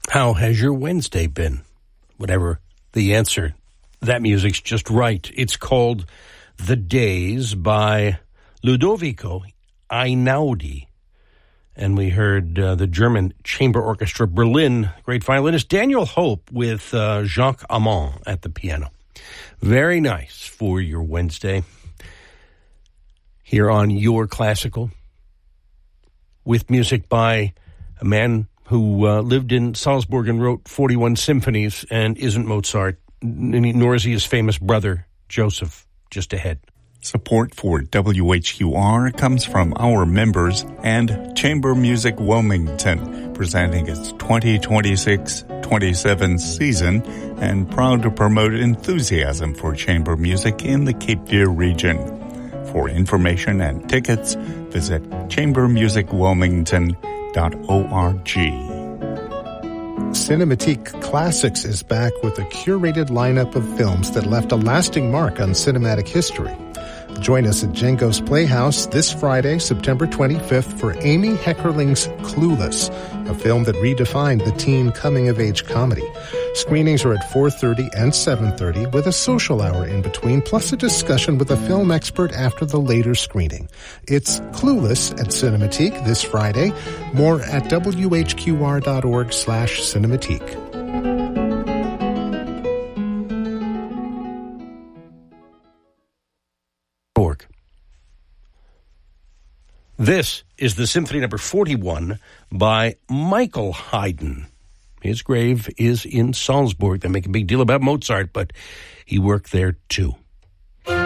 How has your Wednesday been? Whatever the answer, that music's just right. It's called The Days by Ludovico Einaudi. And we heard the German Chamber Orchestra Berlin, great violinist Daniel Hope with Jacques Amand at the piano. Very nice for your Wednesday here on Your Classical, with music by a man who lived in Salzburg and wrote 41 symphonies and isn't Mozart, nor is he his famous brother, Joseph, just ahead. Support for WHQR comes from our members and Chamber Music Wilmington, presenting its 2026-27 season and proud to promote enthusiasm for chamber music in the Cape Fear region. For information and tickets, visit chambermusicwilmington.org. Cinematique Classics is back with a curated lineup of films that left a lasting mark on cinematic history. Join us at Django's Playhouse this Friday, September 25th, for Amy Heckerling's Clueless, a film that redefined the teen coming-of-age comedy. Screenings are at 4:30 and 7:30, with a social hour in between, plus a discussion with a film expert after the later screening. It's Clueless at Cinematique this Friday. More at whqr.org/cinematique. This is the Symphony Number 41 by Michael Haydn. His grave is in Salzburg. They make a big deal about Mozart, but he worked there too.